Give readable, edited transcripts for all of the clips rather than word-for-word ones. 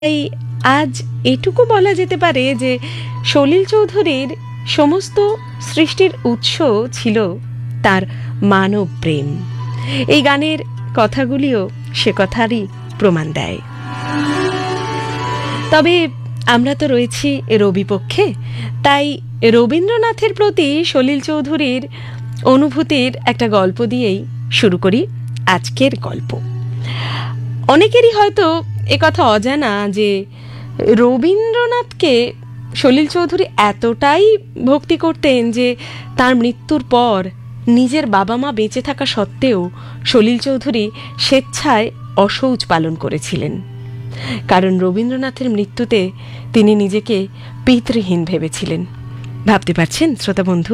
তাই আজ এটুকু বলা যেতে পারে যে সলিল চৌধুরীর সমস্ত সৃষ্টির উৎস ছিল তার মানব প্রেম। এই গানের কথাগুলিও সে কথারই প্রমাণ দেয়। তবে আমরা তো রয়েছি রবিপক্ষে, তাই রবীন্দ্রনাথের প্রতি সলিল চৌধুরীর অনুভূতির একটা গল্প দিয়েই শুরু করি আজকের গল্প। অনেকেরই হয়তো একথা অজানা যে রবীন্দ্রনাথকে সলিল চৌধুরী এতটাই ভক্তি করতেন যে তার মৃত্যুর পর নিজের বাবা মা বেঁচে থাকা সত্ত্বেও সলিল চৌধুরী স্বেচ্ছায় অশৌচ পালন করেছিলেন। কারণ রবীন্দ্রনাথের মৃত্যুতে তিনি নিজেকে পিতৃহীন ভেবেছিলেন। ভাবতে পারছেন শ্রোতা বন্ধু?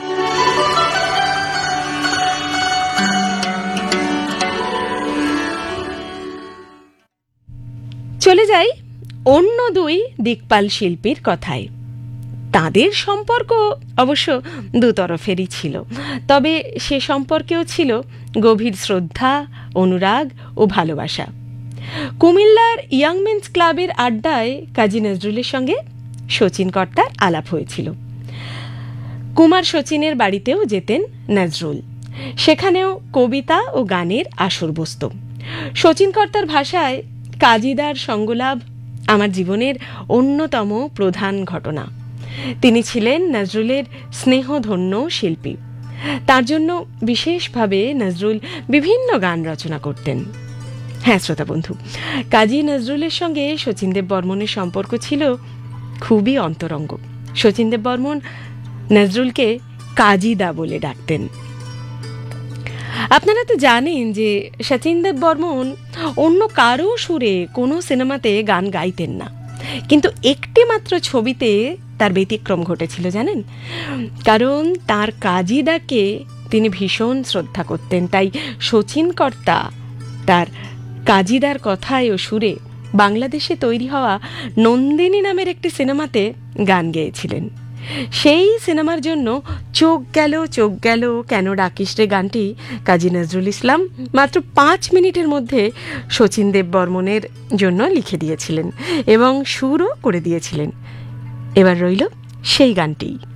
চলে যাই অন্য দুই দিকপাল শিল্পীর কথায়। তাদের সম্পর্ক অবশ্য দুতরফেরই ছিল, তবে সে সম্পর্কেও ছিল গভীর শ্রদ্ধা, অনুরাগ ও ভালোবাসা। কুমিল্লার ইয়াং মেন্স ক্লাবের আড্ডায় কাজী নজরুলের সঙ্গে শচীন কর্তার আলাপ হয়েছিল। কুমার শচীনের বাড়িতেও যেতেন নজরুল। সেখানেও কবিতা ও গানের আসর বসত। শচীন কর্তার ভাষায়, কাজীদার সঙ্গলাভ আমার জীবনের অন্যতম প্রধান ঘটনা। তিনি ছিলেন নজরুলের স্নেহধন্য শিল্পী। তার জন্য বিশেষভাবে নজরুল বিভিন্ন গান রচনা করতেন। হ্যাঁ শ্রোতা বন্ধু, কাজী নজরুলের সঙ্গে শচীনদেব বর্মনের সম্পর্ক ছিল খুবই অন্তরঙ্গ। শচীনদেব বর্মন নজরুলকে কাজীদা বলে ডাকতেন। আপনারা তো জানেন যে শচীনদেব বর্মন অন্য কারো সুরে কোনো সিনেমাতে গান গাইতেন না, কিন্তু একটি মাত্র ছবিতে তার ব্যতিক্রম ঘটেছিল জানেন। কারণ তার কাজীদাকে তিনি ভীষণ শ্রদ্ধা করতেন, তাই শচীন কর্তা তার কাজীদার কথায় ও সুরে বাংলাদেশে তৈরি হওয়া নন্দিনী নামের একটি সিনেমাতে গান গেয়েছিলেন। সেই সিনেমার জন্য চোখ গেল কেন ডাকিস রে গানটি কাজী নজরুল ইসলাম মাত্র 5 মিনিটের মধ্যে শচীনদেব বর্মনের জন্য লিখে দিয়েছিলেন এবং সুরও করে দিয়েছিলেন। এবার রইল সেই গানটি।